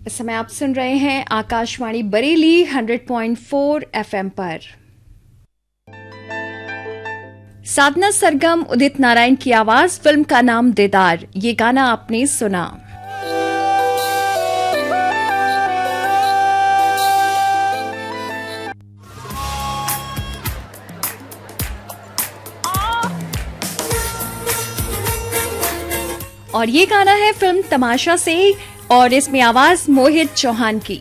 इस समय आप सुन रहे हैं आकाशवाणी बरेली 100.4 एफएम पर। साधना सरगम उदित नारायण की आवाज, फिल्म का नाम दीदार। ये गाना आपने सुना। और ये गाना है फिल्म तमाशा से और इसमें आवाज मोहित चौहान की।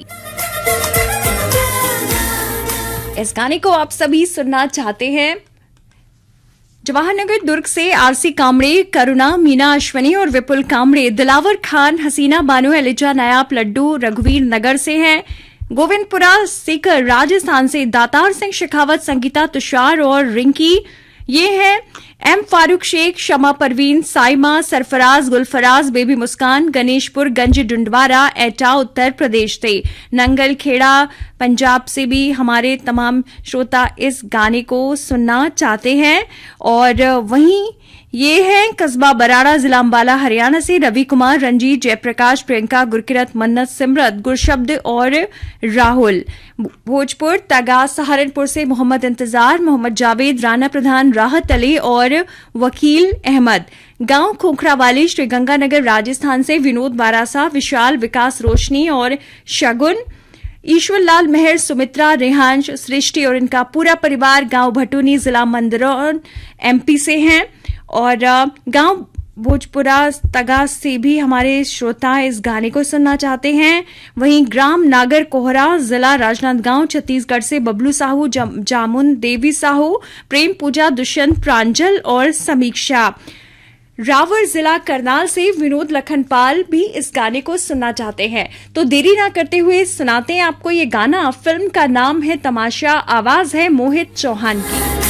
इस गाने को आप सभी सुनना चाहते हैं। जवाहरनगर दुर्ग से आरसी कामड़े, करुणा, मीना अश्वनी और विपुल कामड़े, दिलावर खान, हसीना बानो, एलिजा नायाब, लड्डू रघुवीर नगर से हैं। गोविंदपुरा सीकर राजस्थान से दातार सिंह शेखावत, संगीता तुषार और रिंकी ये हैं। एम फारूक शेख, शमा परवीन, साइमा, सरफराज, गुलफराज, बेबी मुस्कान, गणेशपुर गंज डुंडवारा एटा उत्तर प्रदेश से। नंगल खेड़ा पंजाब से भी हमारे तमाम श्रोता इस गाने को सुनना चाहते हैं। और वहीं ये है कस्बा बराड़ा, जिला अंबाला, हरियाणा से रवि कुमार, रंजीत, जयप्रकाश, प्रियंका, गुरकिरत, मन्नत, सिमरत, गुरशब्द और राहुल। भोजपुर तगा सहारनपुर से मोहम्मद इंतजार, मोहम्मद जावेद, राना प्रधान, राहत अली और वकील अहमद। गांव खोखरा वाली श्रीगंगानगर राजस्थान से विनोद बारासा, विशाल, विकास रोशनी और शगुन। ईश्वरलाल मेहर, सुमित्रा, रेहांश, सृष्टि और इनका पूरा परिवार गांव भटूनी, जिला मंदरौन, एमपी से हैं। और गांव भोजपुरा तगा से भी हमारे श्रोता इस गाने को सुनना चाहते हैं। वहीं ग्राम नागर कोहरा, जिला राजनांदगांव, छत्तीसगढ़ से बबलू साहू, जामुन देवी साहू, प्रेम पूजा, दुष्यंत, प्रांजल और समीक्षा। रावर जिला करनाल से विनोद लखनपाल भी इस गाने को सुनना चाहते हैं। तो देरी ना करते हुए सुनाते हैं आपको ये गाना। फिल्म का नाम है तमाशा, आवाज है मोहित चौहान की।